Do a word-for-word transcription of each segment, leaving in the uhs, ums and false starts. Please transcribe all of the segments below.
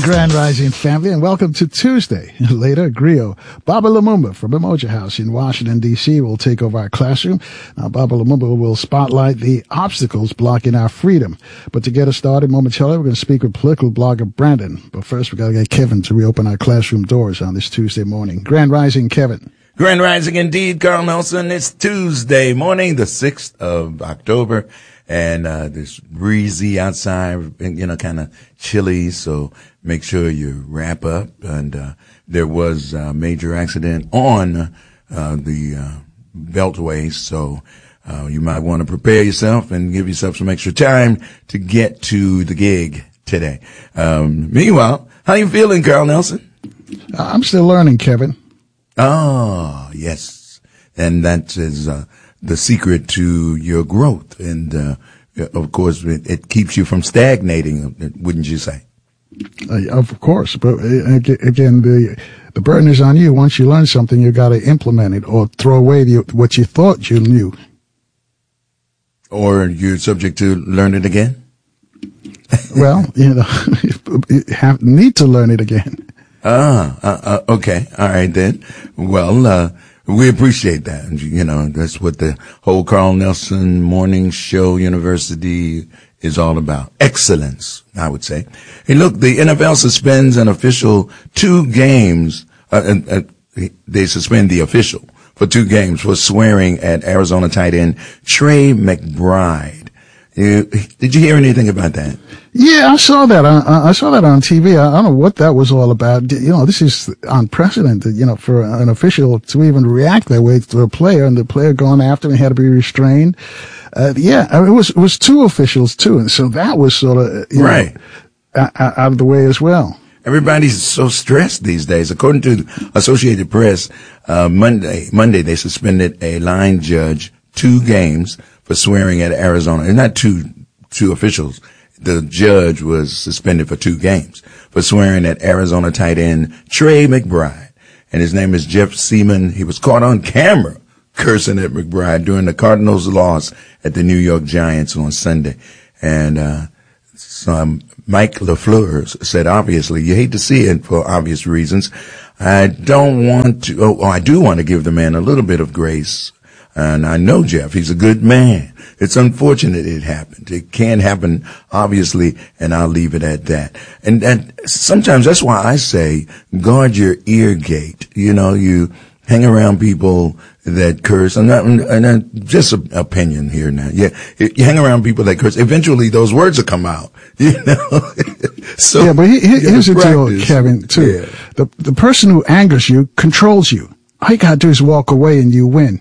Grand Rising family, and welcome to Tuesday. Later, Griot Baba Lumumba from Umoja House in Washington, D C will take over our classroom. Now, Baba Lumumba will spotlight the obstacles blocking our freedom. But to get us started momentarily, we're going to speak with political blogger Brandon. But first, we got to get Kevin to reopen our classroom doors on this Tuesday morning. Grand Rising, Kevin. Grand Rising indeed, Carl Nelson. It's Tuesday morning, the sixth of October. And, uh, it's breezy outside, you know, kind of chilly. So make sure you wrap up. And, uh, there was a major accident on, uh, the, uh, beltway. So, uh, you might want to prepare yourself and give yourself some extra time to get to the gig today. Um, meanwhile, how you feeling, Carl Nelson? I'm still learning, Kevin. Oh, yes. And that is, uh, the secret to your growth. And, uh, of course, it, it keeps you from stagnating, wouldn't you say? Uh, of course. But uh, again, the, the burden is on you. Once you learn something, you got to implement it or throw away the, what you thought you knew. Or you're subject to learn it again? Well, you know, you have, need to learn it again. Ah, uh, uh, okay. All right then. Well, uh, we appreciate that. You know, that's what the whole Carl Nelson Morning Show University is all about. Excellence, I would say. Hey, look, the N F L suspends an official two games. Uh, uh, they suspend the official for two games for swearing at Arizona tight end Trey McBride. You, did you hear anything about that? Yeah, I saw that. I, I saw that on T V. I, I don't know what that was all about. You know, this is unprecedented, you know, for an official to even react that way to a player, and the player going after him had to be restrained. Uh, yeah, it was, it was two officials too. And so that was sort of, you right. know, out of the way as well. Everybody's so stressed these days. According to Associated Press, uh, Monday, Monday they suspended a line judge two games for swearing at Arizona. And not two, two officials. The judge was suspended for two games for swearing at Arizona tight end Trey McBride. And his name is Jeff Seaman. He was caught on camera cursing at McBride during the Cardinals' loss at the New York Giants on Sunday. And, uh, some Mike LaFleur said, obviously, you hate to see it for obvious reasons. I don't want to, oh, I do want to give the man a little bit of grace. And I know Jeff, he's a good man. It's unfortunate it happened. It can happen, obviously, and I'll leave it at that. And, and sometimes that's why I say, guard your ear gate. You know, you hang around people that curse. I'm not, I'm not just an opinion here now. Yeah, you hang around people that curse. Eventually, those words will come out. You know. So yeah, but he, he, here's the deal, Kevin. Too, yeah. the the person who angers you controls you. All you gotta do is walk away, and you win.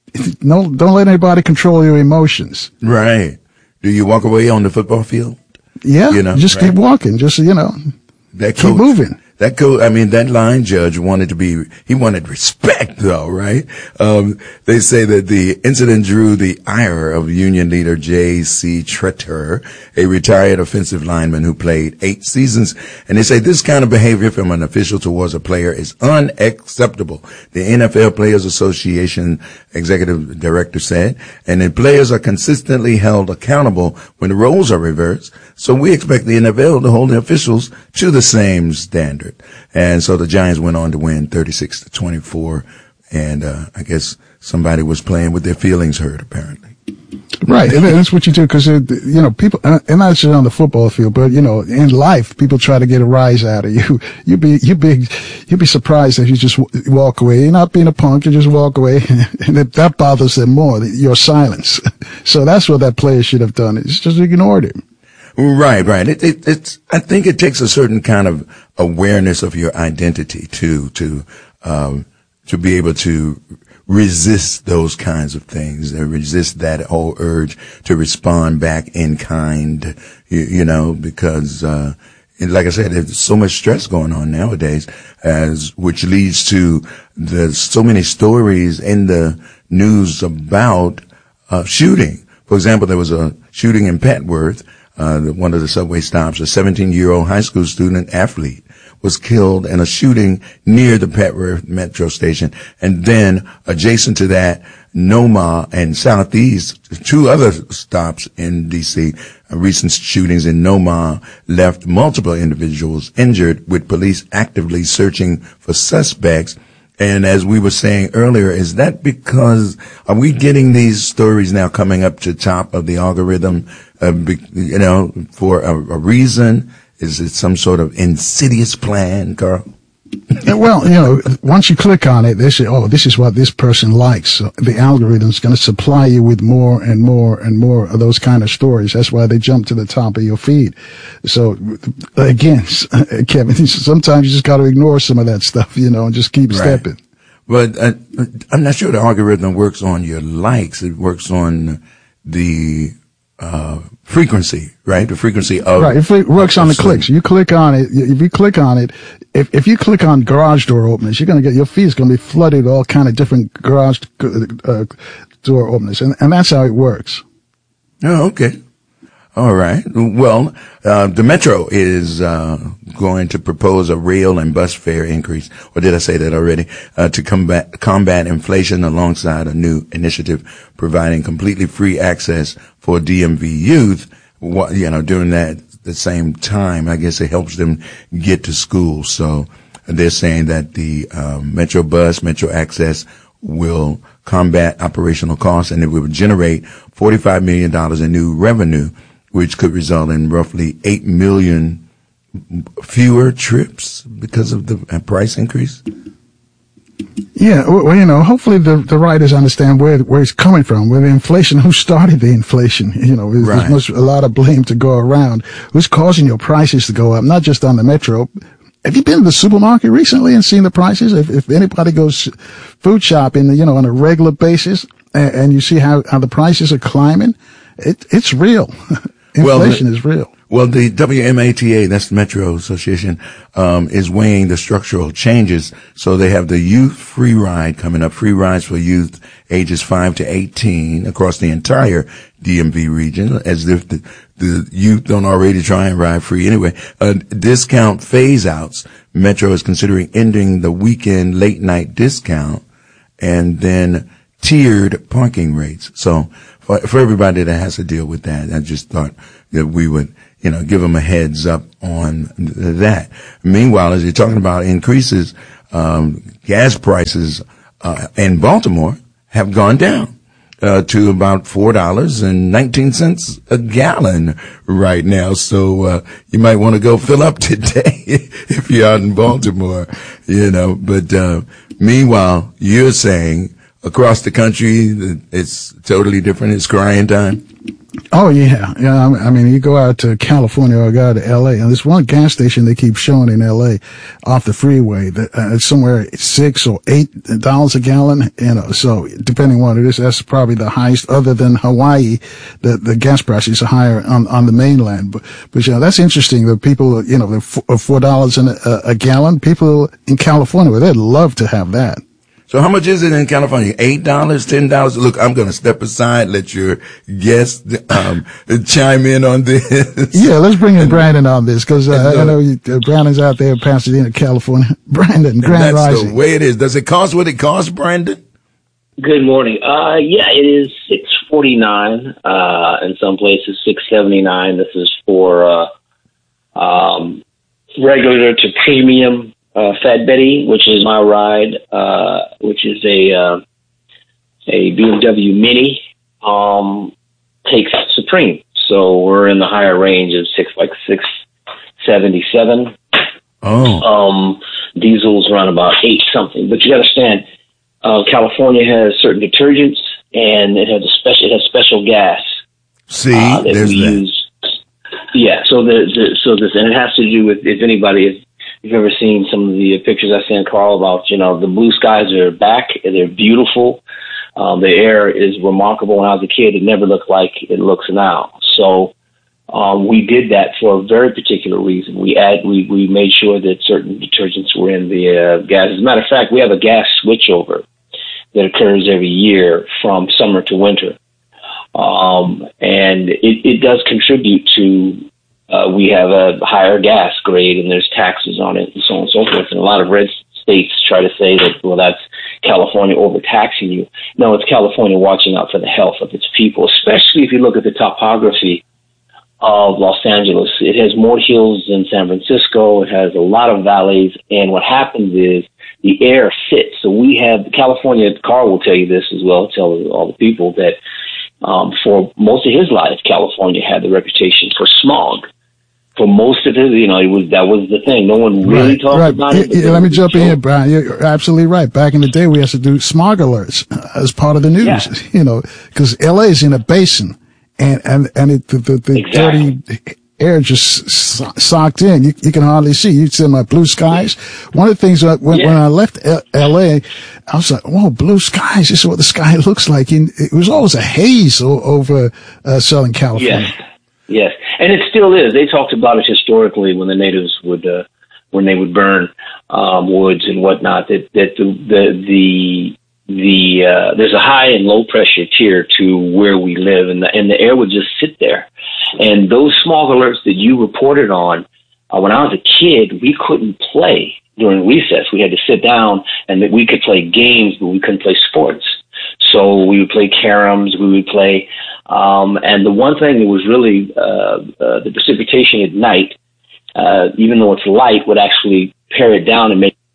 No, don't let anybody control your emotions. Right. Do you walk away on the football field? Yeah. You know, just right? keep walking. Just, you know, that keep coach, moving. That coach, I mean, that line judge wanted to be, he wanted respect though, right? Um, they say that the incident drew the ire of union leader J C Tretter, a retired offensive lineman who played eight seasons. And they say this kind of behavior from an official towards a player is unacceptable. The N F L Players Association executive director said, and the players are consistently held accountable when the roles are reversed. So we expect the N F L to hold the officials to the same standard. And so the Giants went on to win thirty-six to twenty-four. And, uh, I guess somebody was playing with their feelings hurt, apparently. Right. And that's what you do. Cause, you know, people, and not just on the football field, but, you know, in life, people try to get a rise out of you. You be, you be, you'd be surprised if you just walk away. You're not being a punk. You just walk away. And that bothers them more, your silence. So that's what that player should have done. It's just ignored him. Right, right. It, it, it's, I think it takes a certain kind of awareness of your identity too, to, um, to be able to resist those kinds of things, and resist that whole urge to respond back in kind, you, you know, because, uh, like I said, there's so much stress going on nowadays, as, which leads to the, so many stories in the news about, uh, shooting. For example, there was a shooting in Petworth. Uh, one of the subway stops, a seventeen-year-old high school student athlete was killed in a shooting near the Petworth Metro Station. And then adjacent to that, Noma and Southeast, two other stops in D C. Recent shootings in Noma left multiple individuals injured, with police actively searching for suspects. And as we were saying earlier, is that because, are we getting these stories now coming up to top of the algorithm, uh, you know, for a, a reason? Is it some sort of insidious plan, Carl? Well, you know, once you click on it, they say, oh, this is what this person likes. So the algorithm is going to supply you with more and more and more of those kind of stories. That's why they jump to the top of your feed. So, again, Kevin, sometimes you just got to ignore some of that stuff, you know, and just keep right. stepping. But uh, I'm not sure the algorithm works on your likes. It works on the uh frequency, right? The frequency of right. If it works on the clicks, you click on it. If you click on it, if if you click on garage door openers, you're gonna get your feed is gonna be flooded with all kind of different garage uh, door openers, and and that's how it works. Oh, okay. All right. Well, uh, the Metro is uh going to propose a rail and bus fare increase, or did I say that already? Uh, to combat combat inflation, alongside a new initiative providing completely free access for D M V youth. What, you know, during that the same time, I guess it helps them get to school. So they're saying that the um, Metro Bus, Metro Access will combat operational costs, and it will generate forty-five million dollars in new revenue, which could result in roughly eight million fewer trips because of the price increase. Yeah, well, you know, hopefully the the writers understand where where it's coming from, where the inflation, who started the inflation. You know, there's, right. there's a lot of blame to go around. Who's causing your prices to go up? Not just on the Metro. Have you been to the supermarket recently and seen the prices? If, if anybody goes food shopping, you know, on a regular basis, and, and you see how, how the prices are climbing, it, it's real. Inflation well, the, is real. Well, the W M A T A, that's the Metro Association, um, is weighing the structural changes. So they have the youth free ride coming up, free rides for youth ages five to eighteen across the entire D M V region, as if the, the youth don't already try and ride free anyway. Uh, discount phase outs. Metro is considering ending the weekend late night discount, and then tiered parking rates. So for, for everybody that has to deal with that, I just thought that we would, you know, give them a heads up on that. Meanwhile, as you're talking about increases, um, gas prices, uh, in Baltimore have gone down, uh, to about four dollars and nineteen cents a gallon right now. So, uh, you might want to go fill up today if you're out in Baltimore, you know, but, uh, meanwhile, you're saying across the country, it's totally different. It's crying time. Oh, yeah. Yeah. I mean, you go out to California or go out to L A, and there's one gas station they keep showing in L A off the freeway that uh, it's somewhere six or eight dollars a gallon. You know, so depending on what it is, that's probably the highest. Other than Hawaii, the the gas prices are higher on on the mainland. But but you know, that's interesting. The people, you know, the four dollars a, a gallon. People in California, well, they'd love to have that. So how much is it in California? Eight dollars, ten dollars? Look, I'm going to step aside, let your guest um, chime in on this. Yeah, let's bring in Brandon on this, because uh, I know you, uh, Brandon's out there in Pasadena, California. Brandon, Grand That's Rising. the way it is. Does it cost what it costs, Brandon? Good morning. Uh, yeah, it is six forty-nine. Uh, in some places, six seventy-nine. This is for uh, um, regular to premium. Uh, Fat Betty, which is my ride, uh, which is a, uh, a B M W Mini, um, takes Supreme. So we're in the higher range of six, like six seventy-seven. Oh. Um, diesels run about eight something, but you got to understand, uh, California has certain detergents, and it has a special, it has special gas. See, uh, that there's we that. use. Yeah. So the, the, so this, and it has to do with, if anybody is, you've ever seen some of the pictures I sent Carl about, you know, the blue skies are back. They're beautiful. Um, the air is remarkable. When I was a kid, it never looked like it looks now. So um, we did that for a very particular reason. We add, we, we made sure that certain detergents were in the uh, gas. As a matter of fact, we have a gas switchover that occurs every year from summer to winter. Um, and it, it does contribute to uh, we have a higher gas grade and there's taxes on it and so on and so forth. And a lot of red states try to say that, well, that's California overtaxing you. No, it's California watching out for the health of its people, especially if you look at the topography of Los Angeles. It has more hills than San Francisco. It has a lot of valleys. And what happens is the air sits. So we have California, Carl will tell you this as well, tell all the people that um, for most of his life, California had the reputation for smog. For most of it, you know, it was that was the thing. No one really right, talked right. about it. Yeah, let me jump in here, Brian. You're absolutely right. Back in the day, we used to do smog alerts as part of the news, Yeah. you know, because L A is in a basin. And, and, and it, the, the, the Exactly. dirty air just so- socked in. You, you can hardly see. You see my blue skies. One of the things that when, Yeah. when I left L- LA, I was like, whoa, blue skies. This is what the sky looks like. And it was always a haze o- over, uh, Southern California. Yes, yes, and it still is. They talked about it historically when the natives would, uh, when they would burn um, woods and whatnot. That that the the the the uh, there's a high and low pressure tier to where we live, and the and the air would just sit there. And those smog alerts that you reported on, uh, when I was a kid, we couldn't play during recess. We had to sit down, and that we could play games, but we couldn't play sports. So we would play caroms, we would play, um, and the one thing that was really uh, uh, the precipitation at night, uh, even though it's light, would actually pare it down and make.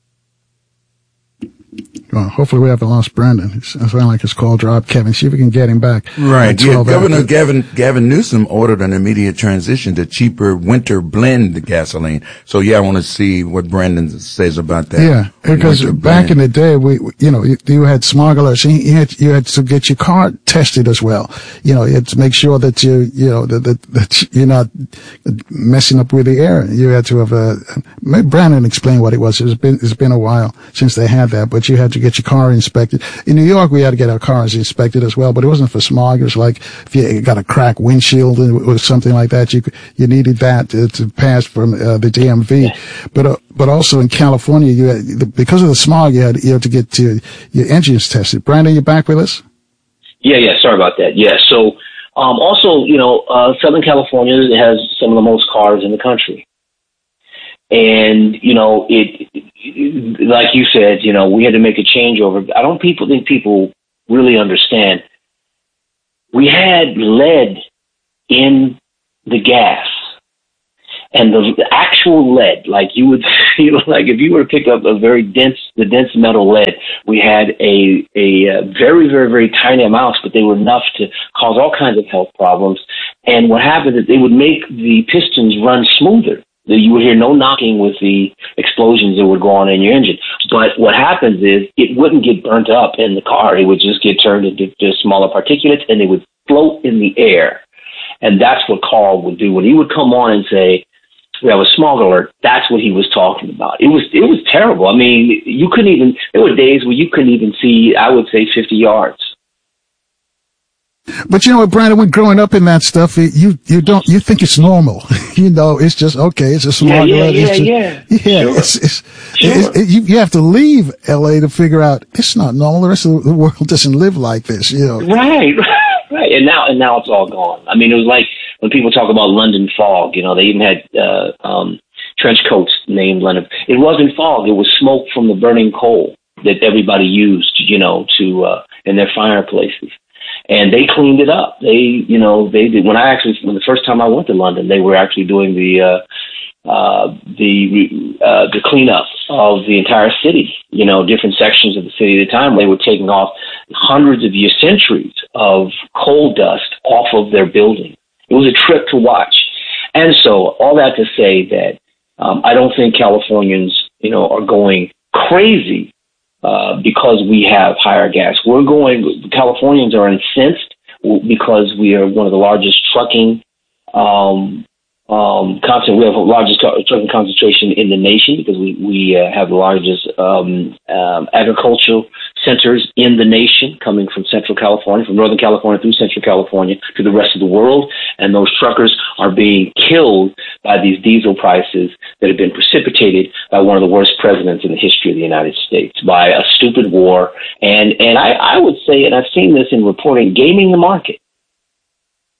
Well, hopefully we haven't lost Brandon. It sounds like his call dropped. Kevin, see if we can get him back. Right. Yeah, twelve Governor hours. Gavin, Gavin Newsom ordered an immediate transition to cheaper winter blend gasoline. So yeah, I want to see what Brandon says about that. Yeah, because Winter back in blend. the day, we, you know, you, you had smog alerts. and You had, you had to get your car tested as well. You know, you had to make sure that you, you know, that, that, that you're not messing up with the air. You had to have a, maybe Brandon explained what it was. It's been, it's been a while since they had that, but you had to get your car inspected. In New York, we had to get our cars inspected as well, but it wasn't for smog. It was like if you got a cracked windshield or something like that, you, you needed that to, to pass from uh, the D M V. But, uh, but also in California, you had, because of the smog, you had, you had to get your, your engines tested. Brandon, you back with us? Yeah, yeah. Sorry about that. Yeah. So um, also, you know, uh, Southern California has some of the most cars in the country. And, you know, it, it, like you said, you know, we had to make a changeover. I don't people think people really understand. We had lead in the gas, and the, the actual lead, like you would, you know, like if you were to pick up a very dense, the dense metal lead, we had a, a, a very, very, very tiny amounts, but they were enough to cause all kinds of health problems. And what happened is they would make the pistons run smoother. You would hear no knocking with the explosions that would go on in your engine. But what happens is it wouldn't get burnt up in the car. It would just get turned into just smaller particulates, and they would float in the air. And that's what Carl would do. When he would come on and say, we have a smog alert, that's what he was talking about. It was it was terrible. I mean, you couldn't even, there were days where you couldn't even see, I would say, fifty yards. But you know what, Brandon, when growing up in that stuff, you, you don't, you think it's normal. You know, it's just, okay, it's a smog Yeah, yeah, alert. yeah, It's just- yeah. Yeah, Sure. it's, it's, Sure. it's it, you, you have to leave L A to figure out it's not normal. The rest of the world doesn't live like this, you know. Right, right. And now, and now it's all gone. I mean, it was like when people talk about London fog, you know, they even had, uh, um, trench coats named London. It wasn't fog. It was smoke from the burning coal that everybody used, you know, to, uh, in their fireplaces. And they cleaned it up. They, you know, they did. When I actually, when the first time I went to London, they were actually doing the, uh, uh, the, uh, the cleanup of the entire city, you know, different sections of the city at a time. They were taking off hundreds of years, centuries of coal dust off of their building. It was a trip to watch. And so all that to say that, um, I don't think Californians, you know, are going crazy Uh, because we have higher gas. We're going, Californians are incensed because we are one of the largest trucking, um, um, concent- we have the largest trucking concentration in the nation because we, we uh, have the largest um, um, agricultural centers in the nation coming from Central California, from Northern California through Central California to the rest of the world. And those truckers are being killed by these diesel prices that have been precipitated by one of the worst presidents in the history of the United States, by a stupid war. And, and I, I would say, and I've seen this in reporting, gaming the market.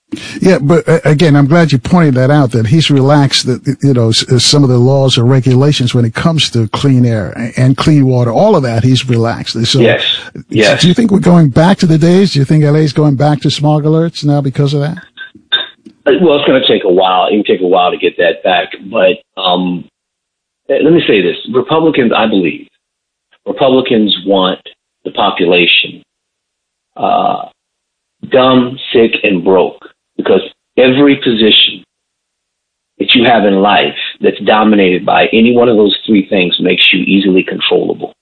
Yeah, but uh, again, I'm glad you pointed that out, that he's relaxed, that, you know, s- some of the laws or regulations when it comes to clean air and clean water, all of that, he's relaxed. So, yes, yes. Do you think we're going back to the days? Do you think L A is going back to smog alerts now because of that? Well, it's going to take a while. It can take a while to get that back. But um, let me say this. Republicans, I believe, Republicans want the population uh, dumb, sick, and broke. Because every position that you have in life that's dominated by any one of those three things makes you easily controllable.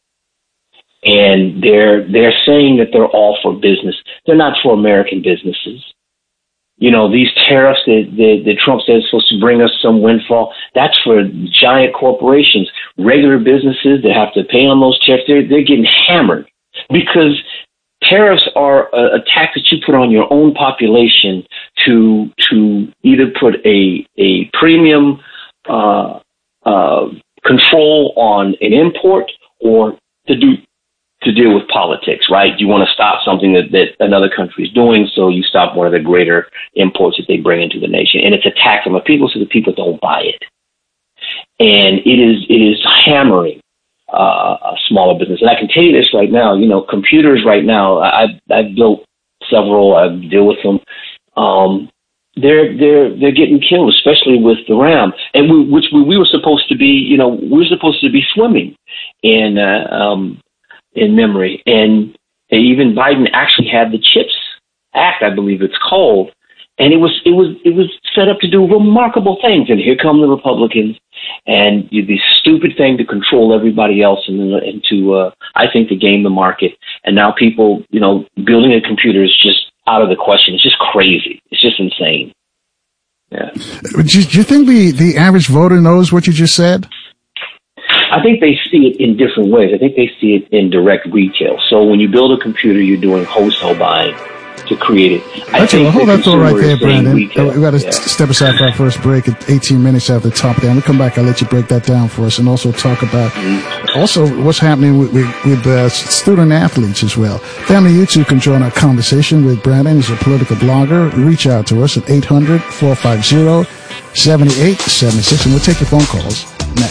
And they're they're saying that they're all for business. They're not for American businesses. You know, these tariffs that, that, that Trump says is supposed to bring us some windfall, that's for giant corporations. Regular businesses that have to pay on those checks, they're, they're getting hammered because tariffs are a, a tax that you put on your own population to to either put a a premium uh, uh, control on an import or to do to deal with politics, right? You want to stop something that, that another country is doing, so you stop one of the greater imports that they bring into the nation, and it's a tax on the people, so the people don't buy it, and it is it is hammering Uh, a smaller business. And I can tell you this right now, you know, computers right now, I've, I've built several, I deal with them. Um, they're, they're, they're getting killed, especially with the RAM. And we, which we, we were supposed to be, you know, we were supposed to be swimming in, uh, um, in memory. And even Biden actually had the CHIPS Act, I believe it's called. And it was, it was, it was set up to do remarkable things. And here come the Republicans and you the stupid thing to control everybody else and, and to, uh, I think, to game the market. And now people, you know, building a computer is just out of the question. It's just crazy. It's just insane. Yeah. Do you, do you think the, the average voter knows what you just said? I think they see it in different ways. I think they see it in direct retail. So when you build a computer, you're doing wholesale buying to create it. I That's think well, hold that thought right there, Brandon. Retail. We got to yeah. step aside for our first break at eighteen minutes after the top down. We'll come back. I'll let you break that down for us and also talk about mm-hmm. also what's happening with, with, with uh, student athletes as well. Family, you too can join our conversation with Brandon. He's a political blogger. Reach out to us at eight hundred, four five zero, seven eight seven six and we'll take your phone calls.